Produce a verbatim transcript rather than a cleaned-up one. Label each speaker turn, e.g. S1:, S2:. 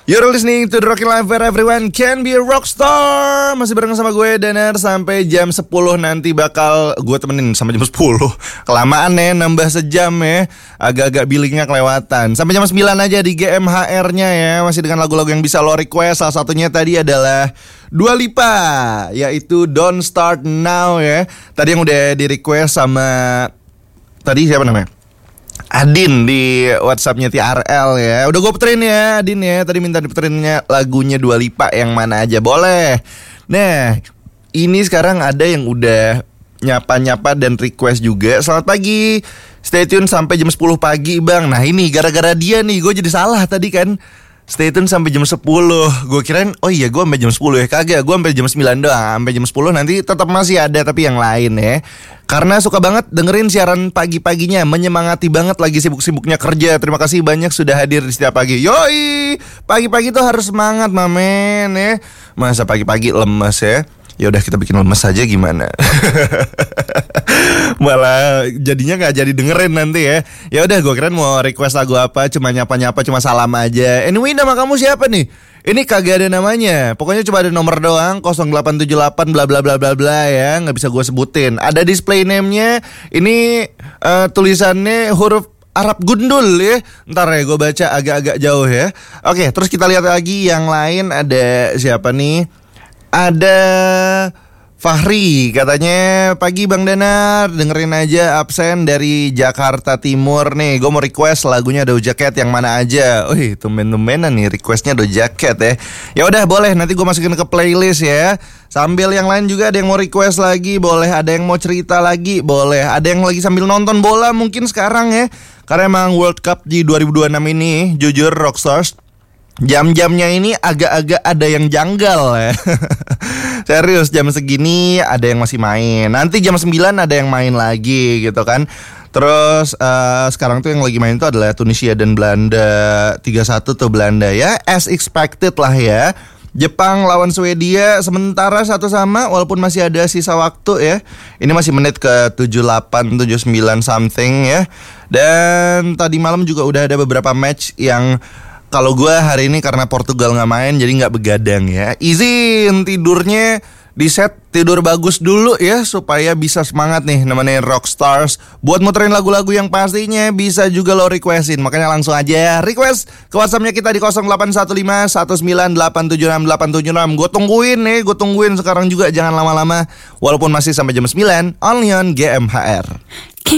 S1: You're listening to The Rockin' Life where everyone can be a rockstar. Masih bareng sama gue Danar sampai jam sepuluh nanti bakal gue temenin sampai jam sepuluh. Kelamaan ya, nambah sejam ya. Agak-agak billingnya kelewatan. Sampai jam sembilan aja di G M H R-nya ya. Masih dengan lagu-lagu yang bisa lo request. Salah satunya tadi adalah Dua Lipa, yaitu Don't Start Now ya. Tadi yang udah di request sama, tadi siapa namanya? Adin di WhatsAppnya T R L ya. Udah gue puterin ya Adin ya. Tadi minta diputerinnya lagunya Dua Lipa yang mana aja boleh. Nah, ini sekarang ada yang udah nyapa-nyapa dan request juga. Selamat pagi, stay tune sampai jam sepuluh pagi bang. Nah ini gara-gara dia nih gue jadi salah tadi kan. Stay tune sampai jam sepuluh. Gue kirain oh iya gue sampai jam sepuluh ya. Kagak, gue sampai jam sembilan doang. Sampai jam sepuluh nanti tetap masih ada tapi yang lain ya. Karena suka banget dengerin siaran pagi-paginya. Menyemangati banget lagi sibuk-sibuknya kerja. Terima kasih banyak sudah hadir di setiap pagi. Yoi, pagi-pagi tuh harus semangat mamen ya. Masa pagi-pagi lemes ya. Ya udah kita bikin lemes aja gimana. Malah jadinya nggak jadi dengerin nanti ya. Ya udah gue kirain mau request lagu apa, cuma nyapa-nyapa, cuma salam aja. Anyway, nama kamu siapa nih? Ini kagak ada namanya. Pokoknya cuma ada nomor doang, nol delapan tujuh delapan bla bla bla bla bla ya, nggak bisa gue sebutin. Ada display name-nya. Ini uh, tulisannya huruf Arab gundul ya. Ntar ya gue baca agak-agak jauh ya. Oke, terus kita lihat lagi yang lain. Ada siapa nih? Ada Fahri, katanya pagi Bang Danar, dengerin aja absen dari Jakarta Timur nih. Gue mau request lagunya Doja Cat yang mana aja. Wih, tumben-tumbenan nih requestnya Doja Cat ya. Ya udah boleh, nanti gue masukin ke playlist ya. Sambil yang lain juga ada yang mau request lagi, boleh. Ada yang mau cerita lagi, boleh. Ada yang lagi sambil nonton bola mungkin sekarang ya. Karena emang World Cup di dua ribu dua puluh enam ini, jujur Rockstars, jam-jamnya ini agak-agak ada yang janggal ya. Serius, jam segini ada yang masih main. Nanti jam sembilan ada yang main lagi gitu kan. Terus uh, sekarang tuh yang lagi main tuh adalah Tunisia dan Belanda. tiga satu tuh Belanda ya. As expected lah ya. Jepang lawan Swedia sementara satu sama walaupun masih ada sisa waktu ya. Ini masih menit ke tujuh puluh delapan, tujuh puluh sembilan something ya. Dan tadi malam juga udah ada beberapa match yang kalau gue hari ini karena Portugal gak main jadi gak begadang ya. Izin tidurnya di set tidur bagus dulu ya supaya bisa semangat nih nemenin Rockstars. Buat muterin lagu-lagu yang pastinya bisa juga lo requestin. Makanya langsung aja request ke WhatsAppnya kita di nol delapan satu lima satu sembilan delapan tujuh enam delapan tujuh enam. Gue tungguin nih, gue tungguin sekarang juga, jangan lama-lama. Walaupun masih sampai jam sembilan, only on G M H R.